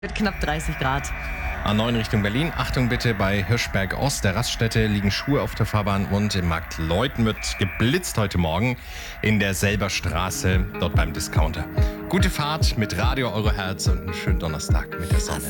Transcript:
Mit knapp 30 Grad. A9 Richtung Berlin. Achtung bitte, bei Hirschberg Ost, der Raststätte, liegen Schuhe auf der Fahrbahn und im Markt Leuthen wird geblitzt heute Morgen in der Selberstraße, dort beim Discounter. Gute Fahrt mit Radio Euro Herz und einen schönen Donnerstag mit der Sonne.